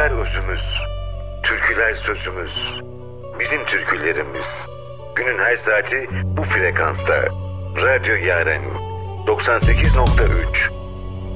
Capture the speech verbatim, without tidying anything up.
Şarkılar özümüz, türküler sözümüz, bizim türkülerimiz. Günün her saati bu frekansta. Radyo Yaren doksan sekiz nokta üç.